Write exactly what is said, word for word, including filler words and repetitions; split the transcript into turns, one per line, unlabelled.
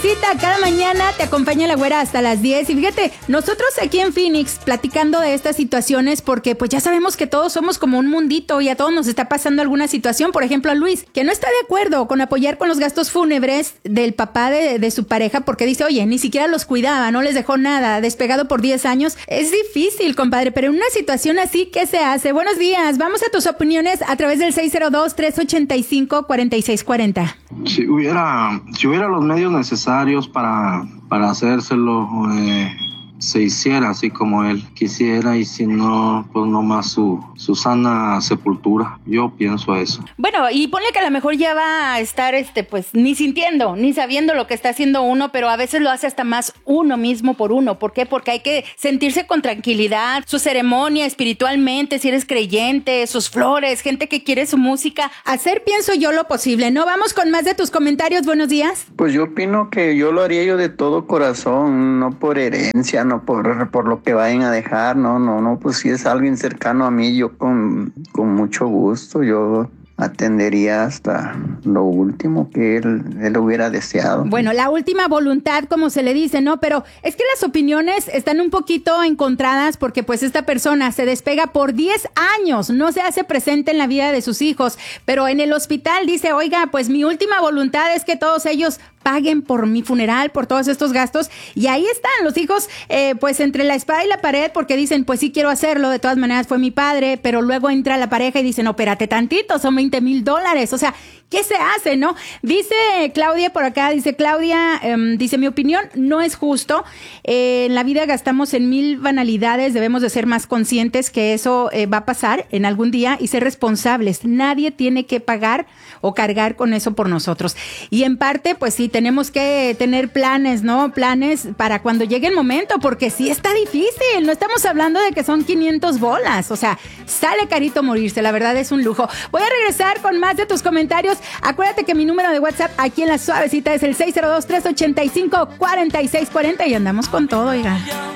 visita. Cada mañana te acompaña la güera hasta las diez. Y fíjate, nosotros aquí en Phoenix platicando de estas situaciones porque pues ya sabemos que todos somos como un mundito y a todos nos está pasando alguna situación. Por ejemplo, a Luis, que no está de acuerdo con apoyar con los gastos fúnebres del papá de, de su pareja porque dice, oye, ni siquiera los cuidaba, no les dejó nada, despegado por diez años. Es difícil, compadre, pero en una situación así, ¿qué se hace? Buenos días, vamos a tus opiniones a través del seis cero dos, tres ocho cinco, cuatro seis cuatro cero.
Si hubiera, si hubiera los medios necesarios para, para hacérselo, eh, se hiciera así como él quisiera, y si no, pues nomás su, su sana sepultura. Yo pienso eso.
Bueno, y ponle que a lo mejor ya va a estar, este, pues, ni sintiendo, ni sabiendo lo que está haciendo uno, pero a veces lo hace hasta más uno mismo por uno. ¿Por qué? Porque hay que sentirse con tranquilidad, su ceremonia espiritualmente, si eres creyente, sus flores, gente que quiere su música. Hacer, pienso yo, lo posible, ¿no? Vamos con más de tus comentarios. Buenos días.
Pues yo opino que yo lo haría yo de todo corazón, no por herencia, no por, por lo que vayan a dejar, no, no, no, pues si es alguien cercano a mí, yo con, con mucho gusto, yo atendería hasta lo último que él, él hubiera deseado.
Bueno, la última voluntad, como se le dice, ¿no? Pero es que las opiniones están un poquito encontradas porque pues esta persona se despega por diez años, no se hace presente en la vida de sus hijos, pero en el hospital dice, oiga, pues mi última voluntad es que todos ellos paguen por mi funeral, por todos estos gastos, y ahí están los hijos, eh, pues entre la espada y la pared, porque dicen, pues sí quiero hacerlo, de todas maneras fue mi padre, pero luego entra la pareja y dice, no, espérate tantito, son veinte mil dólares, o sea, ¿qué se hace, no? Dice Claudia por acá, dice Claudia, um, dice, mi opinión, no es justo, eh, en la vida gastamos en mil banalidades, debemos de ser más conscientes que eso eh, va a pasar en algún día y ser responsables, nadie tiene que pagar o cargar con eso por nosotros, y en parte, pues sí, tenemos que tener planes, ¿no? Planes para cuando llegue el momento, porque sí está difícil, no estamos hablando de que son quinientas bolas, o sea, sale carito morirse, la verdad es un lujo. Voy a regresar con más de tus comentarios. Acuérdate que mi número de WhatsApp aquí en La Suavecita es el seis cero dos, tres ocho cinco, cuatro seis cuatro cero y andamos con todo, oiga.